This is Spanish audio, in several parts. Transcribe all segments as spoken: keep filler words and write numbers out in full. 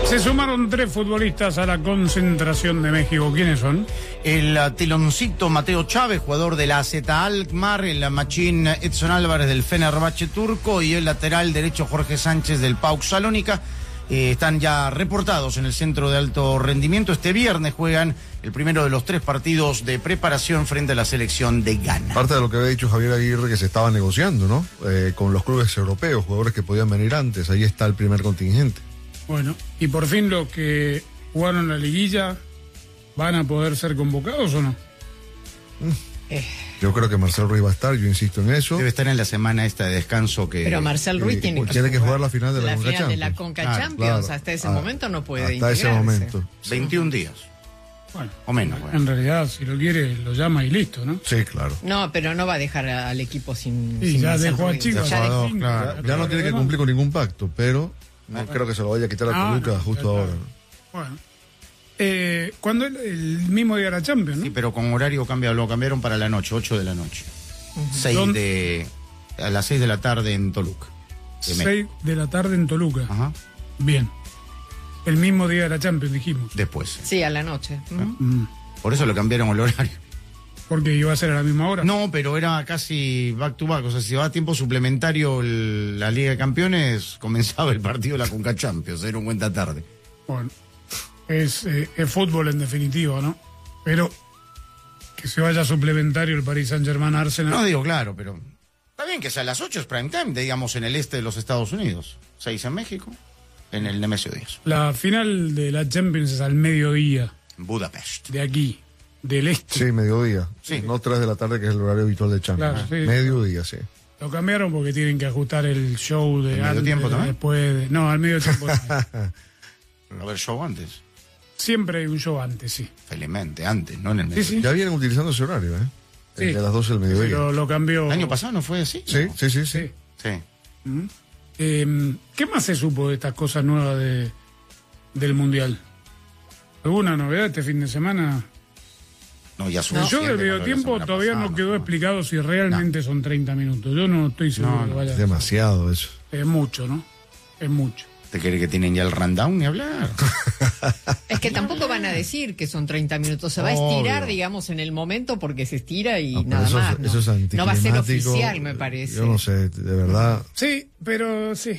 Se sumaron tres futbolistas a la concentración de México. ¿Quiénes son? El uh, teloncito Mateo Chávez, jugador de la A Z Alkmaar, el machín Edson Álvarez del Fenerbahce turco y el lateral derecho Jorge Sánchez del PAOK Salónica. Eh, están ya reportados en el centro de alto rendimiento. Este viernes juegan el primero de los tres partidos de preparación frente a la selección de Ghana. Parte de lo que había dicho Javier Aguirre, que se estaba negociando, ¿no? Eh, con los clubes europeos, jugadores que podían venir antes. Ahí está el primer contingente. Bueno, y por fin los que jugaron la liguilla, ¿van a poder ser convocados o no? Eh. Yo creo que Marcel Ruiz va a estar, yo insisto en eso. Debe estar en la semana esta de descanso que... Pero Marcel Ruiz eh, tiene que tiene jugar, que jugar la final de la, la Conca final Champions. de la Conca Claro, Champions. claro. Hasta ese Ah, momento no puede hasta integrarse. ese momento. veintiún días. Bueno, o menos. Bueno. En realidad, si lo quiere, lo llama y listo, ¿no? Sí, claro. No, pero no va a dejar al equipo sin... Y sin ya Marcel dejó a Ruiz. Chivas. Ya No, dejó- claro, ya no tiene que cumplir con ningún pacto, pero no creo que se lo vaya a quitar a Ah, Toluca no, justo ya ahora. está. Bueno. Eh, ¿Cuándo el, el mismo día de la Champions, no? Sí, pero con horario cambia, lo cambiaron para la noche, ocho de la noche. seis de... A las seis de la tarde en Toluca. seis de la tarde en Toluca. Ajá. Bien. El mismo día de la Champions, dijimos. Después. Sí, a la noche. ¿Mm? Mm. Por eso lo cambiaron el horario. Porque iba a ser a la misma hora. No, pero era casi back to back. O sea, si va a tiempo suplementario el- la Liga de Campeones, comenzaba el partido de la Conca Champions. Era un cuenta tarde. Bueno, es, eh, es fútbol en definitiva, ¿no? Pero que se vaya suplementario el Paris Saint-Germain Arsenal. No digo claro, pero está bien que sea a las ocho, es prime time, digamos, en el este de los Estados Unidos. seis en México, en el Nemesio Díaz. La final de la Champions es al mediodía En Budapest. de aquí, del este. Sí, mediodía. Sí. No tres de la tarde, que es el horario habitual de Champions. Claro, sí. Mediodía, sí. Lo cambiaron porque tienen que ajustar el show de ¿Al medio antes, tiempo también? después de... No, al medio tiempo. no. A ver, show antes. Siempre hay un show antes, sí. Felizmente, antes, no en el Sí, medio. sí. Ya vienen utilizando ese horario, ¿eh? Sí. El de las doce del mediodía. Pero lo cambió. ¿El año pasado no fue así? Sí, ¿No? sí, sí, sí. Sí. Sí. ¿Mm? Eh, ¿Qué más se supo de estas cosas nuevas de, del Mundial? ¿Alguna novedad este fin de semana? No, ya El suficiente show del con lo medio la tiempo semana todavía pasada, no quedó explicado si realmente son treinta minutos. Yo no estoy seguro No, que no, vaya. Es demasiado eso. Es mucho, ¿no? Es mucho. ¿Te quiere que tienen ya el rundown ni hablar? Es que tampoco van a decir que son treinta minutos. Se va a Obvio. estirar, digamos, en el momento porque se estira y No, pero nada eso, más. es- ¿no? eso es No va a ser anticlimático. oficial, me parece. Yo no sé, de verdad. Sí, pero sí.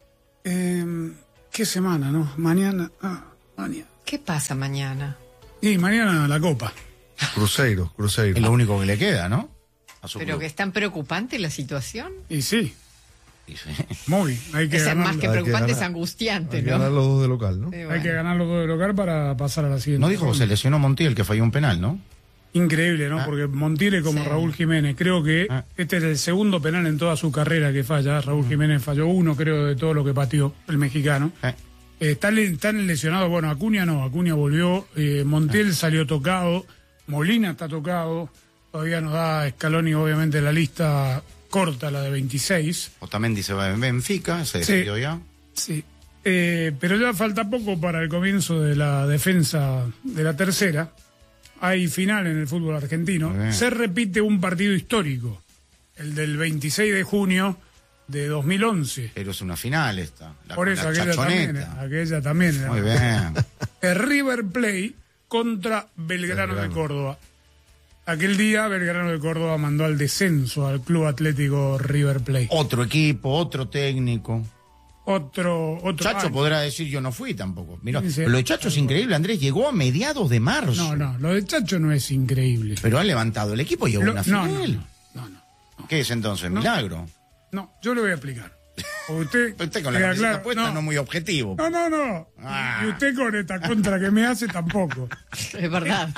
Eh, ¿Qué semana, no? Mañana. Ah, mañana. ¿Qué pasa mañana? Y mañana la Copa. Cruzeiro, Cruzeiro. Es lo único que le queda, ¿no? A su Pero club. que es tan preocupante la situación. Y sí, Y sí. muy. Hay que Es más ganarlo. que Hay que preocupante, es ganar- angustiante, Hay que ¿no? ganar los dos de local, ¿no? Sí, Hay bueno. que ganar los dos de local para pasar a la siguiente. No dijo que ronda. se lesionó Montiel, que falló un penal, ¿no? Increíble, ¿no? Ah. Porque Montiel como Sí. Raúl Jiménez, creo que Ah. este es el segundo penal en toda su carrera que falla. Raúl Jiménez falló uno, creo, de todo lo que pateó el mexicano. Eh. Eh, están, le- están lesionados, bueno, Acuña no, Acuña volvió, eh, Montiel salió tocado, Molina está tocado, todavía nos da Scaloni obviamente la lista corta, la de veintiséis. Otamendi se va en Benfica, se Sí. decidió ya. Sí, eh, pero ya falta poco para el comienzo de la defensa de la tercera. Hay final en el fútbol argentino. Muy bien. Se repite un partido histórico, el del veintiséis de junio de dos mil once. Pero es una final esta. La, Por eso la aquella también, chachoneta. aquella también. era- Muy bien. El River Plate contra Belgrano, Belgrano. de Córdoba. Aquel día Belgrano de Córdoba mandó al descenso al Club Atlético River Plate. Otro equipo, otro técnico. Otro, otro Chacho año. podrá decir yo no fui tampoco. Mira, Sí, sí. lo de Chacho es increíble, Andrés. Llegó a mediados de marzo. No, no, lo de Chacho no es increíble. Pero ha levantado el equipo y llegó a Lo- una no, final. no, no, no. ¿Qué es entonces? No. Milagro. No, yo le voy a explicar. O usted, Usted con la queda camiseta claro, puesta no. no, muy objetivo. no, no, no. Ah. Y usted con esta contra que me hace tampoco. Es verdad.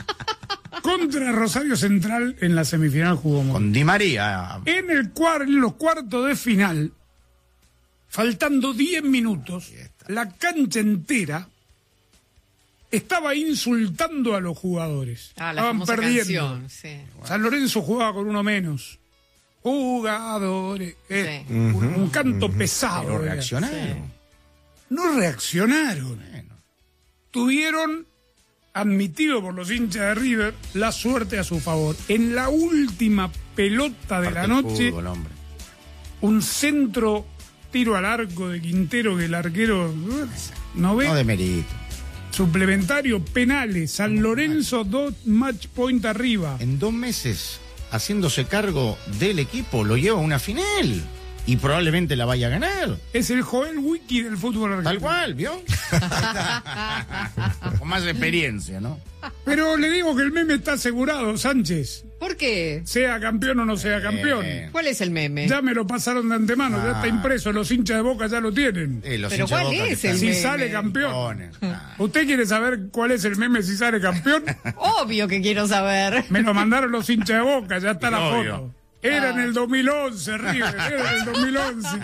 Contra Rosario Central en la semifinal jugó Montiel. Con Di María. En, el cuar- en los cuartos de final, faltando diez minutos, la cancha entera estaba insultando a los jugadores. Ah, la Estaban famosa perdiendo. canción, sí. San Lorenzo jugaba con uno menos. Jugadores. Eh, Sí. un, un canto pesado. Pero era. reaccionaron. No reaccionaron. Bueno. Tuvieron, admitido por los hinchas de River, la suerte a su favor. En la última pelota de Parte la del noche, fútbol, hombre. un centro tiro al arco de Quintero que el arquero no ve. No de mérito. Suplementario, penales, San Lorenzo dos match point arriba. En dos meses, haciéndose cargo del equipo, lo lleva a una final. Y probablemente la vaya a ganar. Es el Joel Wiki del fútbol argentino. Tal cual, ¿vio? Con más experiencia, ¿no? Pero le digo que el meme está asegurado, Sánchez. ¿Por qué? Sea campeón o no sea campeón. Eh. ¿Cuál es el meme? Ya me lo pasaron de antemano, Ah. ya está impreso, los hinchas de Boca ya lo tienen. Eh, los Pero hinchas de ¿cuál Boca que es están- el Si meme? sale campeón. Ponen. Ah. ¿Usted quiere saber cuál es el meme si sale campeón? Obvio que quiero saber. Me lo mandaron los hinchas de Boca, ya está la Obvio. foto. Era en el dos mil once, River, era en el dos mil once.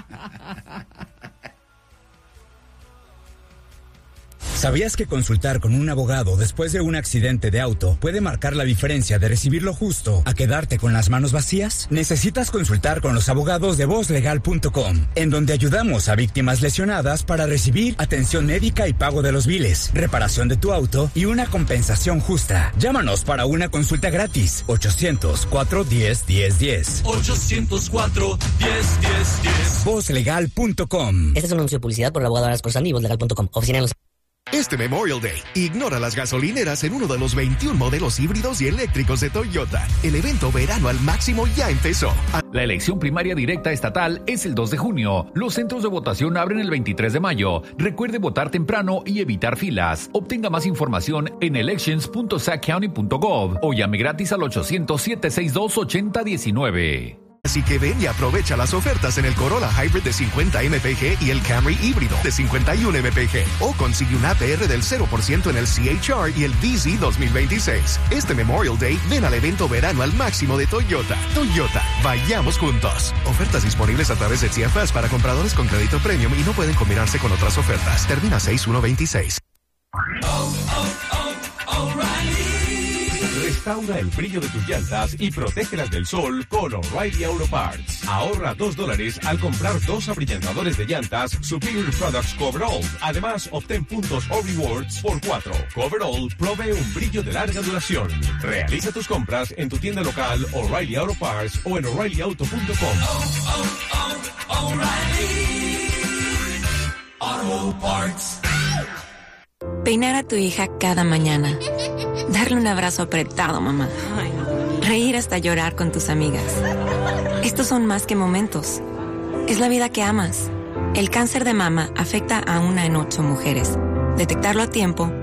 ¿Sabías que consultar con un abogado después de un accidente de auto puede marcar la diferencia de recibir lo justo a quedarte con las manos vacías? Necesitas consultar con los abogados de voz legal punto com, en donde ayudamos a víctimas lesionadas para recibir atención médica y pago de los biles, reparación de tu auto y una compensación justa. Llámanos para una consulta gratis. ochocientos cuatro diez diez diez. ochocientos cuatro diez diez diez. voz legal punto com. Este es un anuncio de publicidad por el abogado Aras Corsandi y voz legal punto com. Oficina en Los Este Memorial Day, ignora las gasolineras en uno de los veintiún modelos híbridos y eléctricos de Toyota. El evento verano al máximo ya empezó. La elección primaria directa estatal es el dos de junio. Los centros de votación abren el veintitrés de mayo. Recuerde votar temprano y evitar filas. Obtenga más información en elections punto sac county punto gov o llame gratis al ochocientos, siete seis dos, ocho cero uno nueve. Así que ven y aprovecha las ofertas en el Corolla Hybrid de cincuenta M P G y el Camry híbrido de cincuenta y uno M P G. O consigue un A P R del cero por ciento en el C H R y el V Z dos mil veintiséis. Este Memorial Day, ven al evento verano al máximo de Toyota. Toyota, vayamos juntos. Ofertas disponibles a través de C F S para compradores con crédito premium y no pueden combinarse con otras ofertas. Termina seis uno veintiséis. Restaura el brillo de tus llantas y protégelas del sol con O'Reilly Auto Parts. Ahorra dos dólares al comprar dos abrillantadores de llantas Superior Products Coverall. Además, obtén puntos o rewards por cuatro. Coverall provee un brillo de larga duración. Realiza tus compras en tu tienda local O'Reilly Auto Parts o en O'Reilly Auto punto com. Oh, oh, oh, O'Reilly Auto Parts. Peinar a tu hija cada mañana. Darle un abrazo apretado, mamá. Reír hasta llorar con tus amigas. Estos son más que momentos. Es la vida que amas. El cáncer de mama afecta a una en ocho mujeres. Detectarlo a tiempo